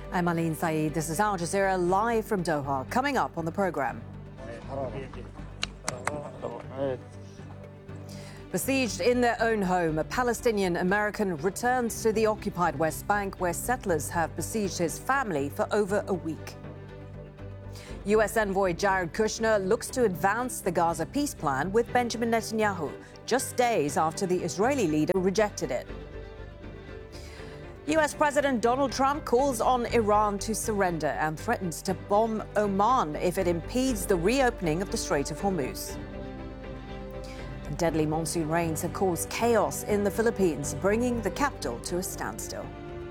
I'm Aline Saeed. This is Al Jazeera live from Doha. Coming up on the program. Besieged in their own home, a Palestinian American returns to the occupied West Bank where settlers have besieged his family for over a week. U.S. envoy Jared Kushner looks to advance the Gaza peace plan with Benjamin Netanyahu, just days after the Israeli leader rejected it. U.S. President Donald Trump calls on Iran to surrender and threatens to bomb Oman if it impedes the reopening of the Strait of Hormuz. The deadly monsoon rains have caused chaos in the Philippines, bringing the capital to a standstill.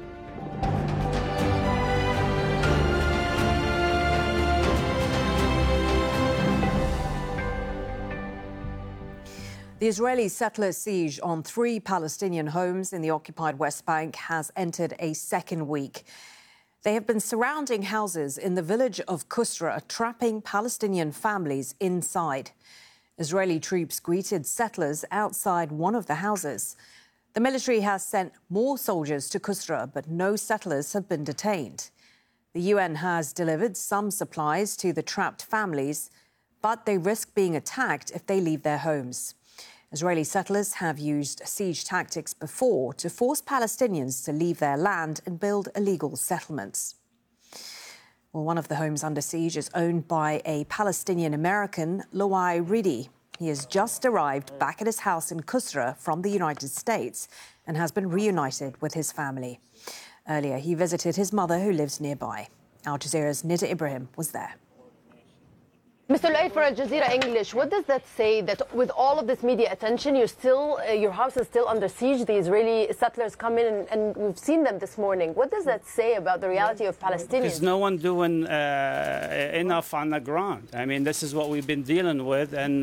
The Israeli settler siege on 3 Palestinian homes in the occupied West Bank has entered a second week. They have been surrounding houses in the village of Kusra, trapping Palestinian families inside. Israeli troops greeted settlers outside one of the houses. The military has sent more soldiers to Kusra, but no settlers have been detained. The UN has delivered some supplies to the trapped families, but they risk being attacked if they leave their homes. Israeli settlers have used siege tactics before to force Palestinians to leave their land and build illegal settlements. Well, one of the homes under siege is owned by a Palestinian American, Loai Ridi. He has just arrived back at his house in Kusra from the United States and has been reunited with his family. Earlier, he visited his mother, who lives nearby. Al Jazeera's Nida Ibrahim was there. Mr. Loai, for Al Jazeera English, what does that say, that with all of this media attention, your house is still under siege? The Israeli settlers come in and we've seen them this morning. What does that say about the reality of Palestinians? There's no one doing enough on the ground. I mean, this is what we've been dealing with, and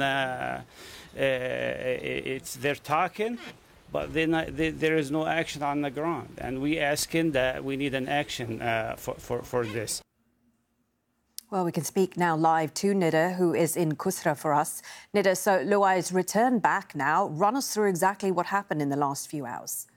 they're talking, but there is no action on the ground. And we asking that we need an action for this. Well, we can speak now live to Nida, who is in Kusra for us. Nida, so Loai's returned back now. Run us through exactly what happened in the last few hours.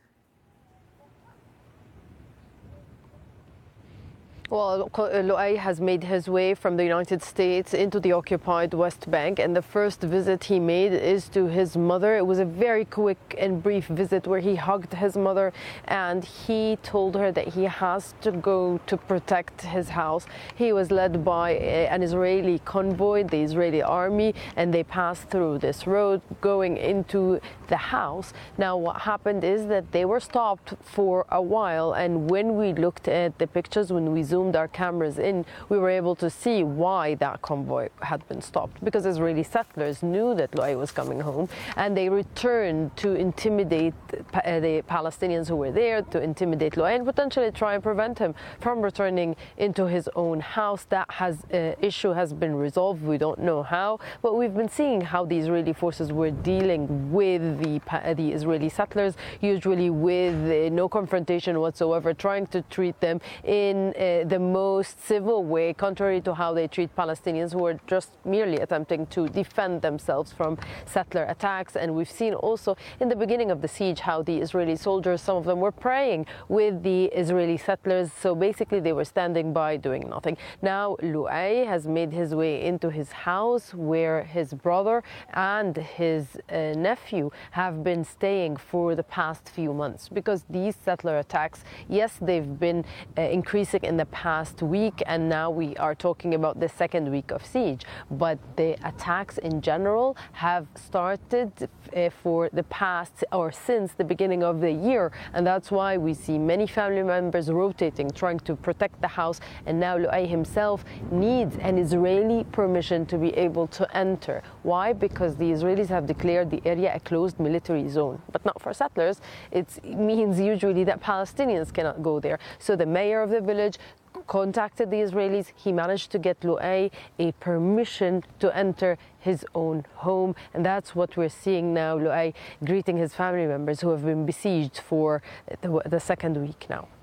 Well, Loai has made his way from the United States into the occupied West Bank, and the first visit he made is to his mother. It was a very quick and brief visit where he hugged his mother and he told her that he has to go to protect his house. He was led by an Israeli convoy, the Israeli army, and they passed through this road going into the house. Now, what happened is that they were stopped for a while, and when we looked at the pictures, when we zoomed our cameras in, we were able to see why that convoy had been stopped, because Israeli settlers knew that Loai was coming home, and they returned to intimidate the Palestinians who were there, to intimidate Loai and potentially try and prevent him from returning into his own house. That issue has been resolved. We don't know how, but we've been seeing how the Israeli forces were dealing with the Israeli settlers, usually with no confrontation whatsoever, trying to treat them in the most civil way, contrary to how they treat Palestinians who are just merely attempting to defend themselves from settler attacks. And we've seen also in the beginning of the siege how the Israeli soldiers, some of them were praying with the Israeli settlers. So basically they were standing by doing nothing. Now Loai has made his way into his house where his brother and his nephew have been staying for the past few months, because these settler attacks, yes, they've been increasing in the past week, and now we are talking about the second week of siege, but the attacks in general have started for the past, or since the beginning of the year, and that's why we see many family members rotating, trying to protect the house. And now Loai himself needs an Israeli permission to be able to enter. Why? Because the Israelis have declared the area a closed military zone, but not for settlers. It means usually that Palestinians cannot go there. So the mayor of the village contacted the Israelis. He managed to get Loai a permission to enter his own home, and that's what we're seeing now. Loai greeting his family members who have been besieged for the second week now.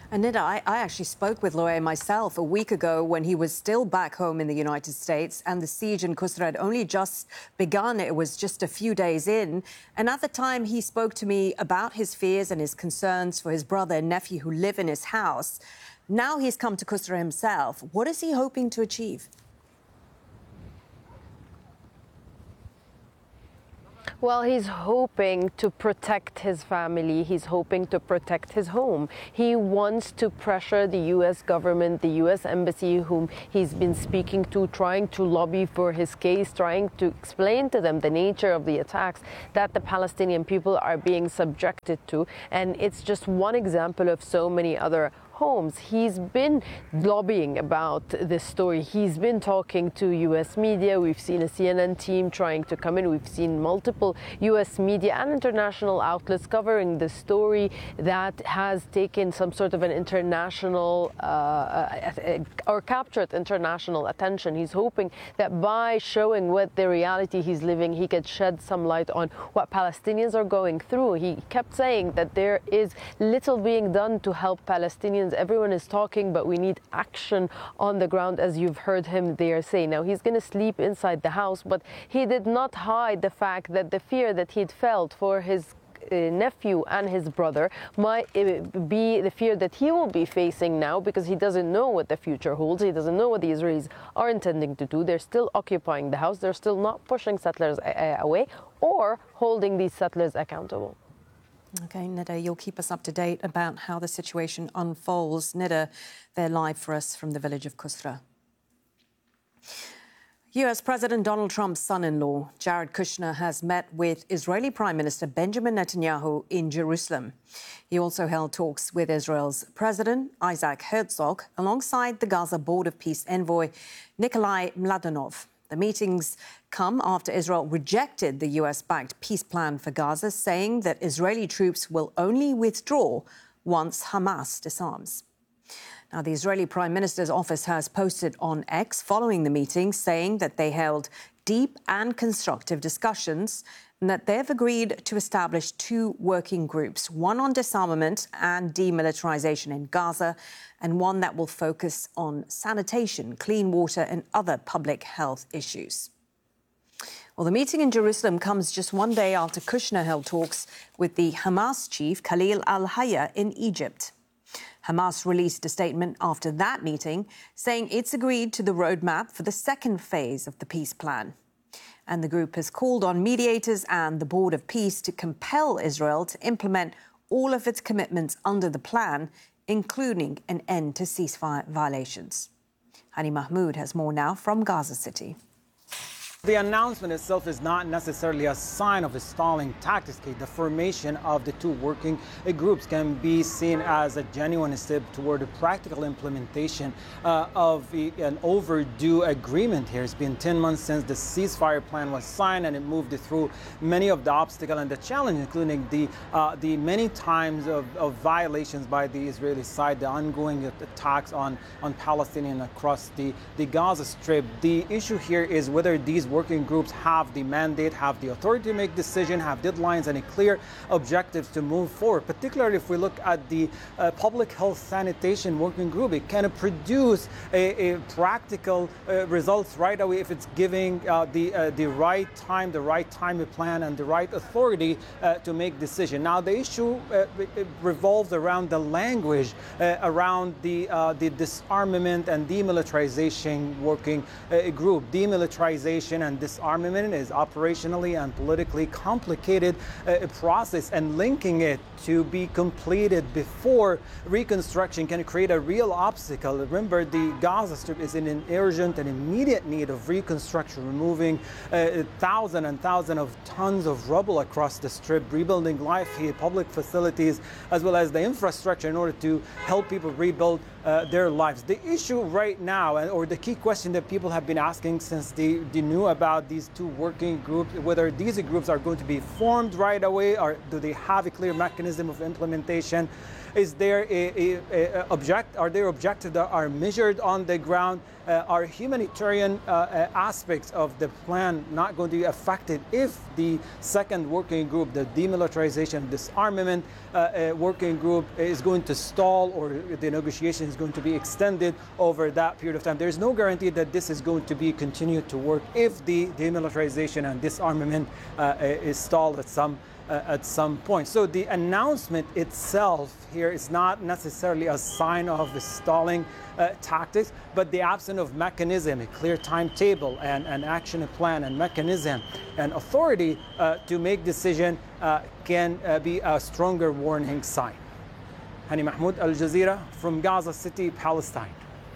And Nida, I actually spoke with Loay myself a week ago when he was still back home in the United States and the siege in Kusra had only just begun. It was just a few days in. And at the time, he spoke to me about his fears and his concerns for his brother and nephew who live in his house. Now he's come to Kusra himself. What is he hoping to achieve? Well, he's hoping to protect his family. He's hoping to protect his home. He wants to pressure the U.S. government, the U.S. embassy, whom he's been speaking to, trying to lobby for his case, trying to explain to them the nature of the attacks that the Palestinian people are being subjected to. And it's just one example of so many other homes. He's been lobbying about this story. He's been talking to U.S. media. We've seen a CNN team trying to come in. We've seen multiple U.S. media and international outlets covering the story that has taken some sort of an international or captured international attention. He's hoping that by showing what the reality he's living, he could shed some light on what Palestinians are going through. He kept saying that there is little being done to help Palestinians. Everyone is talking, but we need action on the ground, as you've heard him there say. Now, he's going to sleep inside the house, but he did not hide the fact that the fear that he'd felt for his nephew and his brother might be the fear that he will be facing now, because he doesn't know what the future holds. He doesn't know what the Israelis are intending to do. They're still occupying the house. They're still not pushing settlers away or holding these settlers accountable. OK, Nida, you'll keep us up to date about how the situation unfolds. Nida, they're live for us from the village of Kusra. US President Donald Trump's son-in-law, Jared Kushner, has met with Israeli Prime Minister Benjamin Netanyahu in Jerusalem. He also held talks with Israel's President Isaac Herzog alongside the Gaza Board of Peace envoy Nikolai Mladenov. The meetings come after Israel rejected the US-backed peace plan for Gaza, saying that Israeli troops will only withdraw once Hamas disarms. Now, the Israeli Prime Minister's office has posted on X following the meeting, saying that they held deep and constructive discussions and that they've agreed to establish two working groups, one on disarmament and demilitarization in Gaza, and one that will focus on sanitation, clean water and other public health issues. Well, the meeting in Jerusalem comes just one day after Kushner held talks with the Hamas chief, Khalil al-Hayya, in Egypt. Hamas released a statement after that meeting saying it's agreed to the roadmap for the second phase of the peace plan. And the group has called on mediators and the Board of Peace to compel Israel to implement all of its commitments under the plan, including an end to ceasefire violations. Hani Mahmoud has more now from Gaza City. The announcement itself is not necessarily a sign of a stalling tactics. The formation of the two working groups can be seen as a genuine step toward a practical implementation of an overdue agreement here. It's been 10 months since the ceasefire plan was signed, and it moved through many of the obstacles and the challenge, including the many times of violations by the Israeli side, the ongoing attacks on Palestinians across the Gaza Strip. The issue here is whether these working groups have the mandate, have the authority to make decisions, have deadlines and clear objectives to move forward. Particularly if we look at the public health sanitation working group, it can produce a practical results right away if it's giving the right time plan and the right authority to make decision. Now the issue revolves around the language around the disarmament and demilitarization working group. Demilitarization and disarmament is operationally and politically complicated process, and linking it to be completed before reconstruction can create a real obstacle. Remember, the Gaza Strip is in an urgent and immediate need of reconstruction, removing thousands and thousands of tons of rubble across the Strip, rebuilding life here, public facilities, as well as the infrastructure in order to help people rebuild their lives. The issue right now, or the key question that people have been asking since they knew about these two working groups, whether these groups are going to be formed right away, or do they have a clear mechanism of implementation, Is there are there objectives that are measured on the ground? Are humanitarian aspects of the plan not going to be affected if the second working group, the demilitarization, disarmament working group, is going to stall, or the negotiation is going to be extended over that period of time? There's no guarantee that this is going to be continued to work if the demilitarization and disarmament is stalled at some point. So the announcement itself here is not necessarily a sign of the stalling tactics, but the absence of mechanism, a clear timetable and an action plan and mechanism and authority to make decision can be a stronger warning sign. Hani Mahmoud, Al Jazeera from Gaza City, Palestine.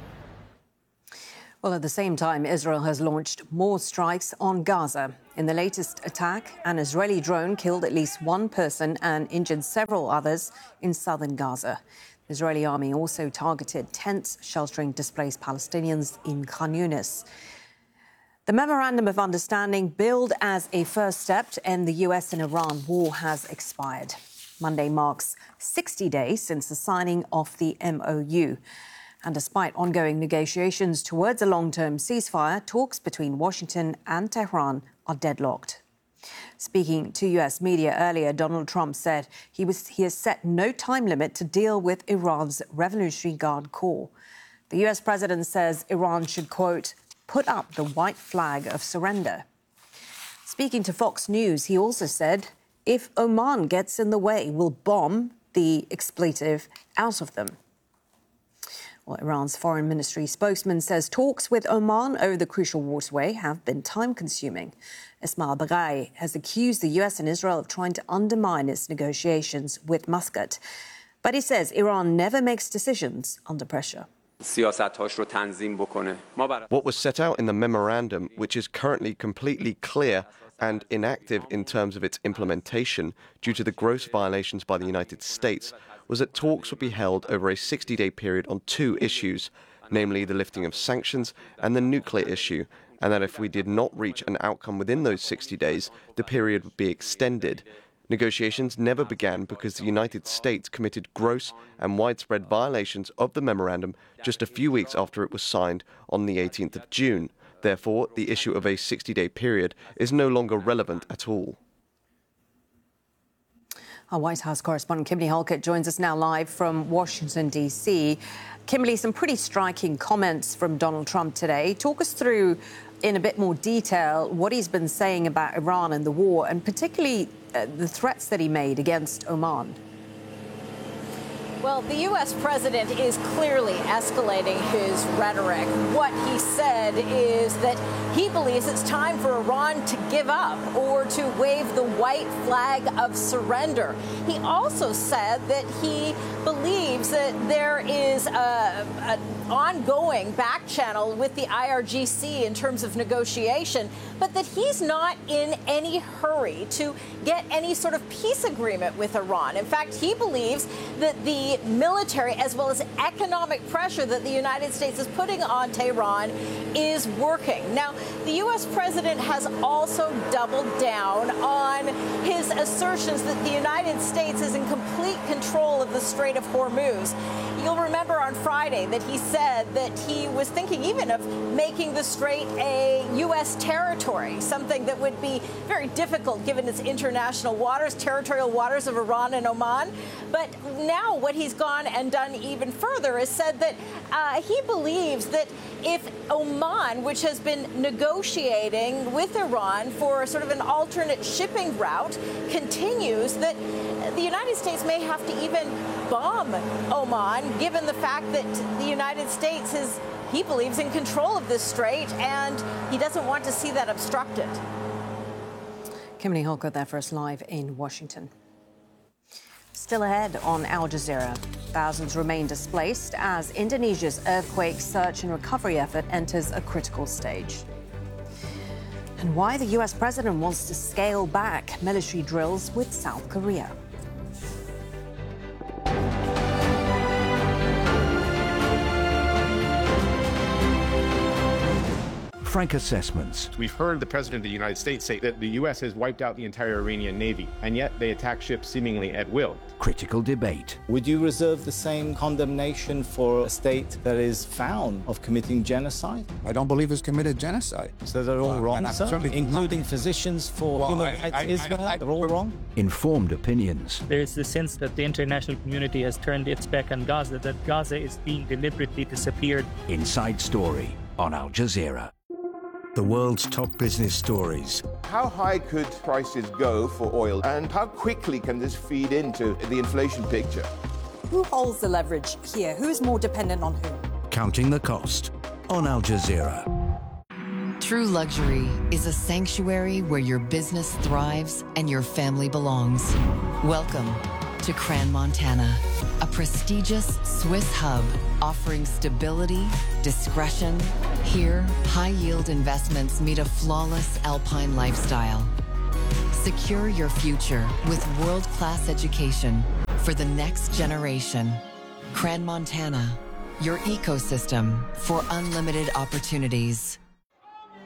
Well, at the same time, Israel has launched more strikes on Gaza. In the latest attack, an Israeli drone killed at least one person and injured several others in southern Gaza. The Israeli army also targeted tents sheltering displaced Palestinians in Khan Yunis. The Memorandum of Understanding, billed as a first step to end the US and Iran war, has expired. Monday marks 60 days since the signing of the MOU. And despite ongoing negotiations towards a long-term ceasefire, talks between Washington and Tehran are deadlocked. Speaking to US media earlier, Donald Trump said he has set no time limit to deal with Iran's Revolutionary Guard Corps. The US president says Iran should, quote, put up the white flag of surrender. Speaking to Fox News, he also said if Oman gets in the way, we'll bomb the expletive out of them. Well, Iran's foreign ministry spokesman says talks with Oman over the crucial waterway have been time-consuming. Ismail Baghai has accused the US and Israel of trying to undermine its negotiations with Muscat. But he says Iran never makes decisions under pressure. What was set out in the memorandum, which is currently completely clear and inactive in terms of its implementation due to the gross violations by the United States, was that talks would be held over a 60-day period on two issues, namely the lifting of sanctions and the nuclear issue, and that if we did not reach an outcome within those 60 days, the period would be extended. Negotiations never began because the United States committed gross and widespread violations of the memorandum just a few weeks after it was signed on the 18th of June. Therefore, the issue of a 60-day period is no longer relevant at all. Our White House correspondent Kimberly Halkett joins us now live from Washington, D.C. Kimberly, some pretty striking comments from Donald Trump today. Talk us through in a bit more detail what he's been saying about Iran and the war, and particularly the threats that he made against Oman. Well, the U.S. president is clearly escalating his rhetoric. What he said is that he believes it's time for Iran to give up or to wave the white flag of surrender. He also said that he believes that there is an ongoing back channel with the IRGC in terms of negotiation, but that he's not in any hurry to get any sort of peace agreement with Iran. In fact, he believes that the military as well as economic pressure that the United States is putting on Tehran is working. Now, the U.S. president has also doubled down on his assertions that the United States is in complete control of the Strait of Hormuz. You'll remember on Friday that he said that he was thinking even of making the strait a U.S. territory, something that would be very difficult given its international waters, territorial waters of Iran and Oman. But now what he's gone and done even further is said that he believes that if Oman, which has been negotiating with Iran for sort of an alternate shipping route, continues, that the United States may have to even bomb Oman, given the fact that the United States is, he believes, in control of this strait, and he doesn't want to see that obstructed. Kimberly Halkett there for us live in Washington. Still ahead on Al Jazeera, thousands remain displaced as Indonesia's earthquake search and recovery effort enters a critical stage. And why the US president wants to scale back military drills with South Korea. frank assessments. We've heard the President of the United States say that the U.S. has wiped out the entire Iranian Navy, and yet they attack ships seemingly at will. Critical debate. Would you reserve the same condemnation for a state that is found of committing genocide? I don't believe it's committed genocide. So they're all wrong, sir? Including physicians for human rights Israel? They're all wrong? Informed opinions. There is the sense that the international community has turned its back on Gaza, that Gaza is being deliberately disappeared. Inside Story on Al Jazeera. The world's top business stories. How high could prices go for oil, and how quickly can this feed into the inflation picture? Who holds the leverage here? Who is more dependent on whom? Counting the cost on Al Jazeera. True luxury is a sanctuary where your business thrives and your family belongs. Welcome to Crans-Montana, a prestigious Swiss hub offering stability, discretion. Here, high-yield investments meet a flawless alpine lifestyle. Secure your future with world-class education for the next generation. Crans-Montana, your ecosystem for unlimited opportunities.